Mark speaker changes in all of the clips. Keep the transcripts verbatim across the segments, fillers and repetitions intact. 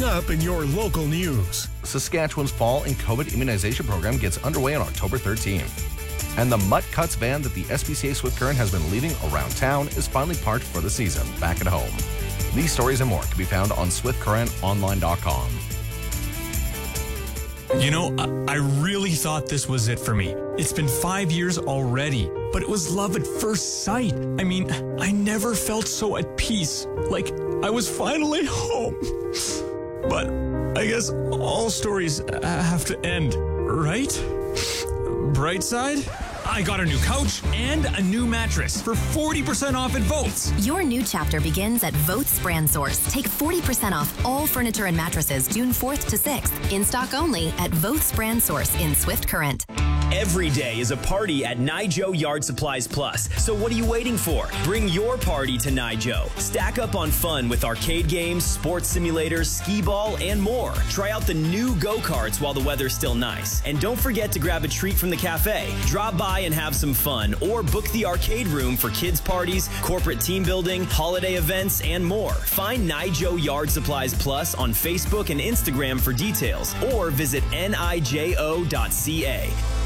Speaker 1: Coming up in your local news.
Speaker 2: Saskatchewan's fall and COVID immunization program gets underway on October thirteenth. And the Mutt Cuts van that the S P C A Swift Current has been leaving around town is finally parked for the season, back at home. These stories and more can be found on swift current online dot com.
Speaker 3: You know, I, I really thought this was it for me. It's been five years already, but it was love at first sight. I mean, I never felt so at peace, like I was finally home. But I guess all stories have to end, right? Bright side? I got a new couch and a new mattress for forty percent off at Votes.
Speaker 4: Your new chapter begins at Votes Brand Source. Take forty percent off all furniture and mattresses June fourth to sixth. In stock only at Votes Brand Source in Swift Current.
Speaker 5: Every day is a party at Nijo Yard Supplies Plus. So what are you waiting for? Bring your party to Nijo. Stack up on fun with arcade games, sports simulators, skee ball, and more. Try out the new go-karts while the weather's still nice. And don't forget to grab a treat from the cafe. Drop by and have some fun, or book the arcade room for kids' parties, corporate team building, holiday events, and more. Find Nijo Yard Supplies Plus on Facebook and Instagram for details, or visit nijo dot c a.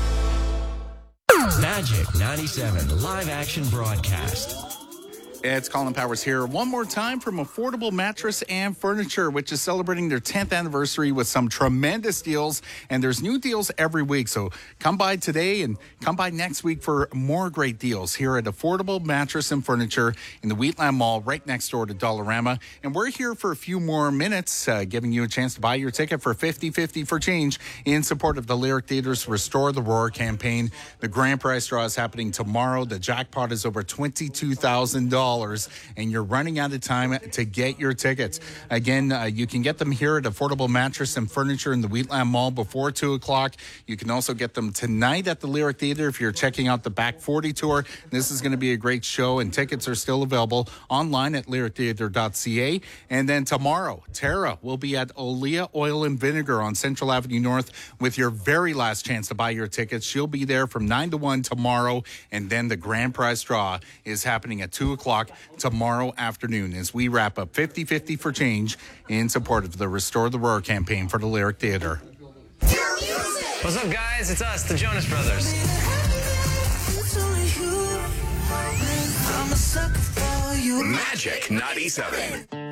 Speaker 6: Magic ninety-seven live action broadcast.
Speaker 7: It's Colin Powers here. One more time from Affordable Mattress and Furniture, which is celebrating their tenth anniversary with some tremendous deals. And there's new deals every week. So come by today and come by next week for more great deals here at Affordable Mattress and Furniture in the Wheatland Mall, right next door to Dollarama. And we're here for a few more minutes, uh, giving you a chance to buy your ticket for fifty fifty for change in support of the Lyric Theatre's Restore the Roar campaign. The grand prize draw is happening tomorrow. The jackpot is over twenty-two thousand dollars. And you're running out of time to get your tickets. Again, uh, you can get them here at Affordable Mattress and Furniture in the Wheatland Mall before two o'clock. You can also get them tonight at the Lyric Theatre if you're checking out the Back forty tour. This is going to be a great show, and tickets are still available online at lyric theatre dot c a. And then tomorrow, Tara will be at Olea Oil and Vinegar on Central Avenue North with your very last chance to buy your tickets. She'll be there from nine to one tomorrow, and then the grand prize draw is happening at two o'clock tomorrow afternoon as we wrap up fifty fifty for change in support of the Restore the Roar campaign for the Lyric Theatre.
Speaker 8: What's up, guys? It's us, the Jonas Brothers.
Speaker 6: Magic ninety-seven.